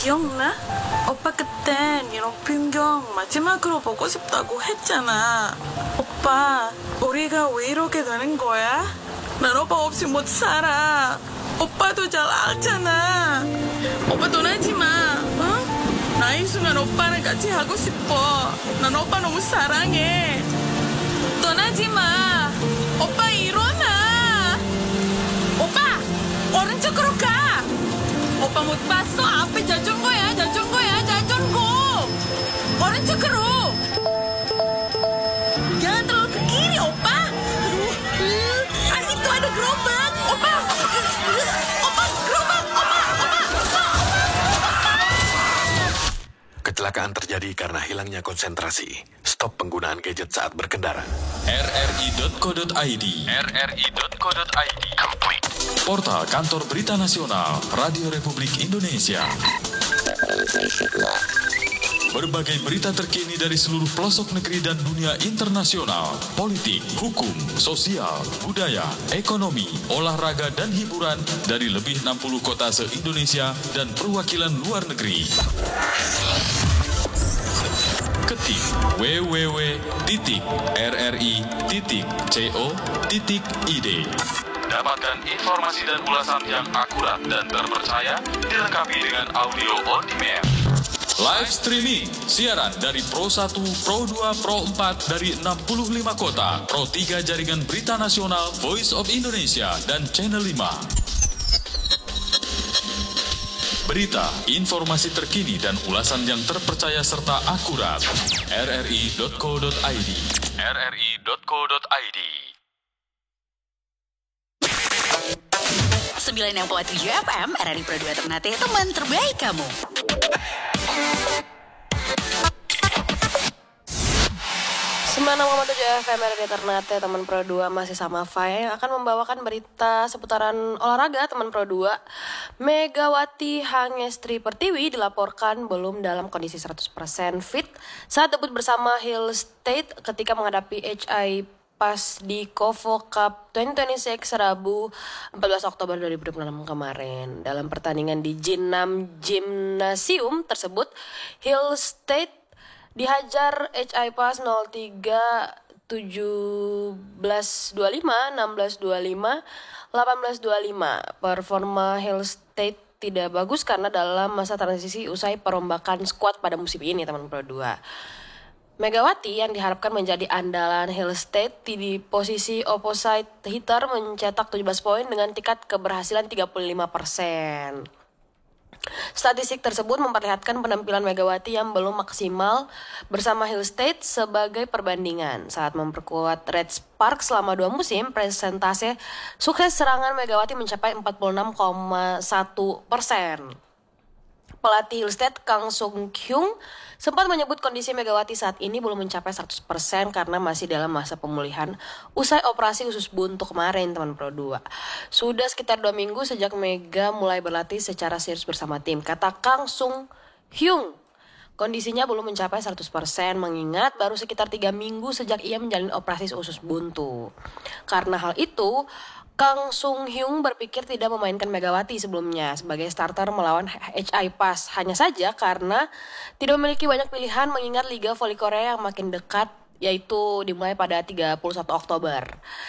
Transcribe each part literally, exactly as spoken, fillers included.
기억나? 오빠 그땐 이런 풍경 마지막으로 보고 싶다고 했잖아. 오빠, 우리가 왜 이렇게 되는 거야? 난 오빠 없이 못 살아. 오빠도 잘 알잖아. 오빠 떠나지 마, 어? 나 이 순간 오빠랑 같이 하고 싶어. 난 오빠 너무 사랑해. 떠나지 마. 오빠 일어나. 오빠, 오른쪽으로 가. 오빠 못 봤어? 앞에 자전거야, 자전거야, 자전거. 오른쪽으로. Jangan terlalu ke kiri, opa. Ah, itu ada gerobak, opa. Opa, gerobak, opa, opa, opa, opa. Kecelakaan terjadi karena hilangnya konsentrasi. Stop penggunaan gadget saat berkendara. r r i dot co dot i d r r i dot co dot i d Portal Kantor Berita Nasional Radio Republik Indonesia. Berbagai berita terkini dari seluruh pelosok negeri dan dunia internasional, politik, hukum, sosial, budaya, ekonomi, olahraga, dan hiburan dari lebih enam puluh kota se-Indonesia dan perwakilan luar negeri. Ketik w w w titik r r i titik co titik i d. Dapatkan informasi dan ulasan yang akurat dan terpercaya, dilengkapi dengan audio on demand. Live streaming, siaran dari Pro satu, Pro dua, Pro empat dari enam puluh lima kota, Pro tiga Jaringan Berita Nasional, Voice of Indonesia, dan Channel lima. Berita, informasi terkini dan ulasan yang terpercaya serta akurat. r r i dot co dot i d r r i dot co dot i d sembilan enam koma tujuh F M, R R I Pro dua Ternate, teman terbaik kamu. sembilan enam koma tujuh F M, R R I Ternate, teman Pro dua masih sama Faya yang akan membawakan berita seputaran olahraga teman Pro dua. Megawati Hangestri Pertiwi dilaporkan belum dalam kondisi seratus persen fit saat debut bersama Hill State ketika menghadapi H I pas di Kovo Cup dua ribu dua puluh enam Rabu empat belas Oktober dua ribu dua puluh enam kemarin. Dalam pertandingan di Jinnam Gymnasium tersebut, Hill State dihajar H I Pas nol tiga tujuh belas dua puluh lima, enam belas dua puluh lima, delapan belas dua puluh lima. Performa Hill State tidak bagus karena dalam masa transisi usai perombakan skuad pada musim ini, teman Pro dua. Megawati yang diharapkan menjadi andalan Hill State di posisi opposite hitter mencetak tujuh belas poin dengan tingkat keberhasilan tiga puluh lima persen. Statistik tersebut memperlihatkan penampilan Megawati yang belum maksimal bersama Hill State sebagai perbandingan. Saat memperkuat Red Sparks selama dua musim, persentase sukses serangan Megawati mencapai empat puluh enam koma satu persen. Pelatih Hill State Kang Sung Hyung sempat menyebut kondisi Megawati saat ini belum mencapai seratus persen karena masih dalam masa pemulihan usai operasi usus buntu kemarin, teman Pro dua. Sudah sekitar dua minggu sejak Mega mulai berlatih secara serius bersama tim, kata Kang Sung Hyung. Kondisinya belum mencapai seratus persen mengingat baru sekitar tiga minggu sejak ia menjalani operasi usus buntu. Karena hal itu, Kang Sung Hyung berpikir tidak memainkan Megawati sebelumnya sebagai starter melawan H I Pas. Hanya saja karena tidak memiliki banyak pilihan mengingat Liga Voli Korea yang makin dekat, yaitu dimulai pada tiga puluh satu Oktober.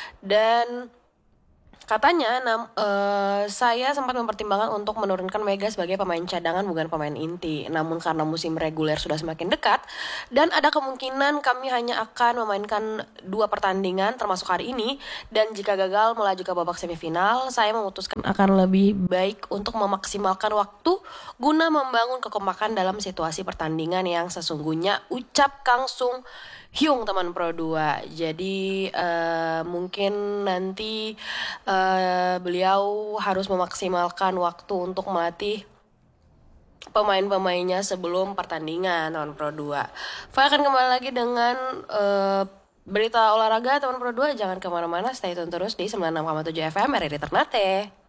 Dan katanya nam, uh, saya sempat mempertimbangkan untuk menurunkan Mega sebagai pemain cadangan bukan pemain inti. Namun karena musim reguler sudah semakin dekat dan ada kemungkinan kami hanya akan memainkan dua pertandingan termasuk hari ini, dan jika gagal melaju ke babak semifinal, saya memutuskan akan lebih baik untuk memaksimalkan waktu guna membangun kekompakan dalam situasi pertandingan yang sesungguhnya, ucap Kang Sung Hyung, teman Pro dua. Jadi uh, mungkin nanti uh, beliau harus memaksimalkan waktu untuk melatih pemain-pemainnya sebelum pertandingan, teman Pro dua. Saya akan kembali lagi dengan uh, berita olahraga, teman Pro dua. Jangan kemana-mana, stay tune terus di sembilan puluh enam koma tujuh F M, R R I Ternate.